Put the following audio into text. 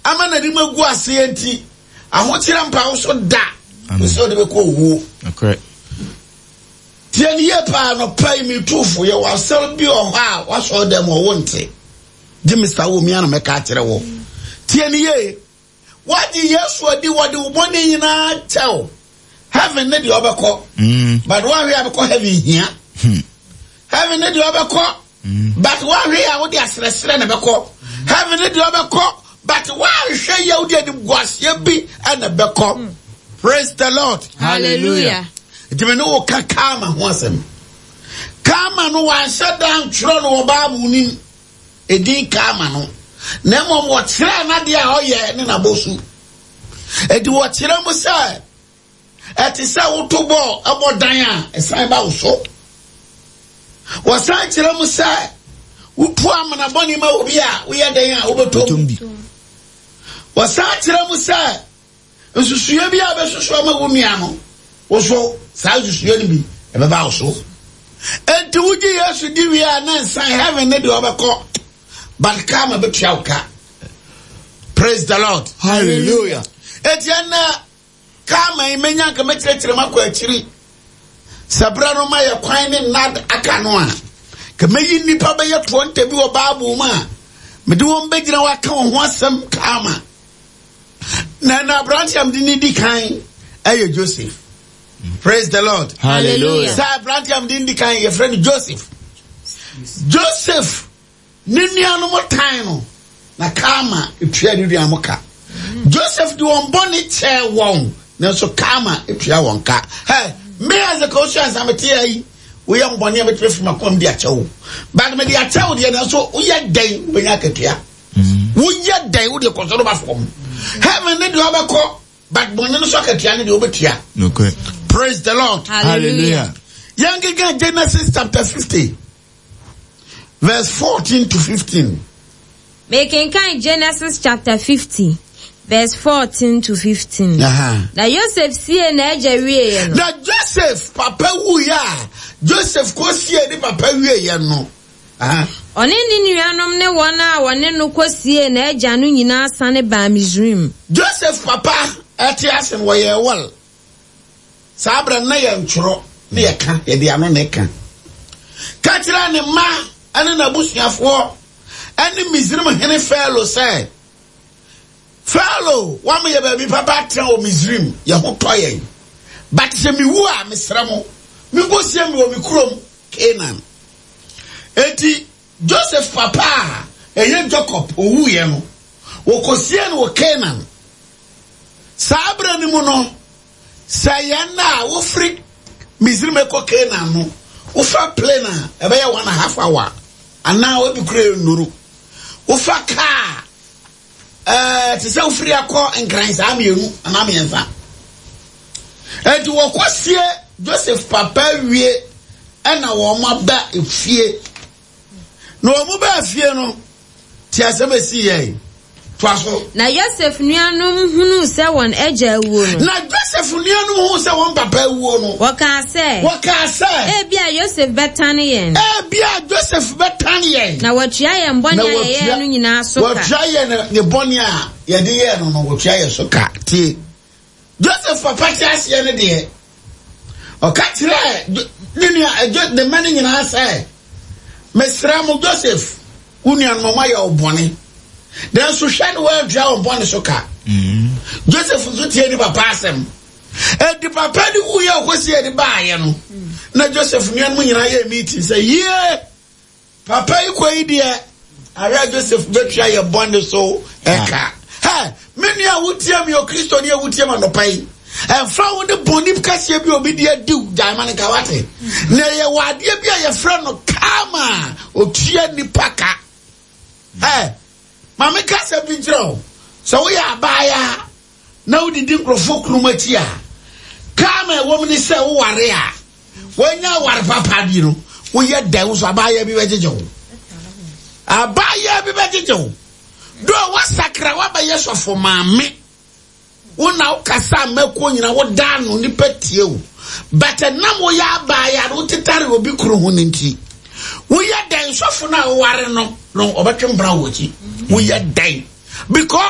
ama na di magu ase enti ahokyere mpa wo so da so de be ko wo okay tie ni ye pa no pai mi tufo ye wa sel bi o ha wa so dem o wonte di Mr. wo mi ana me ka kire wo tie ni ye what Yesu adi what the money nyina tell heaven ne di obekọ but one we abekọ heaven here heaven ne di obekọ but one we a wo di asresre na bekọ heaven ne di obekọ but one hwe ye wo di gwase bi na bekọ. Praise the Lord. Hallelujah. Itime no ka kama ho asem kama no wa shut down tro no Bible ni edin kama no na mom wo kire na de a oye ne na bosu edi wo kire mo say eti say wo to bo abodan a esan ba wo so wo san kire mo say wo to amana boni ma obi a wo ye dan a wo betom bi wo san kire mo say nsusuye bi a be susu ma wo mia no wo so sa nsusuye ni bi e be ba wo so enti wo ji Yesu di wi a na san heaven ne de obekọ but kama be tuauka. Praise the Lord. Hallelujah. Etiana kama imenya ka mekyerɛkyerɛ makɔ akyiri sabra no ma yɛ kwan ne nad aka no a ka meyi nipa bɛyɛ 20 bi wɔ Bible mu a mede wɔn bɛgyina waka wɔn ho asɛm kama na Abraham de di kan ɛyɛ Joseph. Praise the Lord. Hallelujah. Sa Abraham de di kan yɛ friend Joseph Niniano mo time no na kama etua di amoka Joseph di won boni che won na so kama etua won ka hey me as a conscience am tie yi we am boni am etua from akom di achewo bag me di achewo di na so we ye den we nya ketua we ye den we de konsoro ba from heaven ne di obekọ but boni no so ketua ne di obetua. Okay. Praise the Lord. Hallelujah. Young Genesis chapter 50 verse 14 to 15. Making kind Genesis chapter 50 verse 14 to 15. Now Joseph see na ejewie no. Now Joseph papa wu ya. Joseph ko see ni papa wie ya no. Oni ni nuanom ne won a wone no kosie na eja no nyina sane ba Misraim. Joseph papa ati asen wo ye wal. Sabra na ye ntworo na ye ka ye de ano na ka. Ka kira ne ma ane na busuafo ane Misraim hene Pharaoh say Pharaoh wa me ye ba bi papa tren o Misraim ye ho toye but se mi wu a mesramo mi go sie mi o mi krom Canaan eti Joseph papa eye Jacob owu ye no wo kosie no Canaan sabra ni mu no sayana wo free Misraim e ko Canaan no wo fa plane a e be ye 1.5 hour ana we bi kure nuru wo fa car te se wo free akọ nkran sa mienu ana mienfa eti wo kwasie Joseph papa wie ena wo ma ba efie no wo ba efie no ti asemesi ye twaso na Joseph nuanom hunu se won eja wuo no na Joseph nuanom hunu se won papa wuo no waka se e bia Joseph betane yen Joseph betane yen na watua ye mbonye ye no nyina so ka watua ye ne boni a ye de ye no watua ye so ka ti Joseph papa ti ase ne de o ka tire nini the man nyina say mesra mo Joseph unia no ma ye obone then so shine well draw on bone so ka Joseph so tie ni papa asem e di papa di wu ye okosi e di ba ye no na Joseph nuan mu nyina ye meeting say ye papa ikoi die ara Joseph betua ye bone so eka ha meni a wutie mi o Kristo ni a wutie ma no pai and from the boni kasi bi obi dia diu jamani kawate na ye wade bi a ye friend no kama otua ni paka mama kasa bi jro so we abaya na udidi nkrofo krumati a kama wo mni se wo ware a wonya ware papa bi no wo ye dan so abaya bi bejejewo do wasakra wa ba yesofo maame wona ukasa meko nyina wo da no ni patie o but na mo ya abaya no titare obi kro ho nti wo ye dan sofo na wo ware no obetwe mbra wo chi wo ye dan because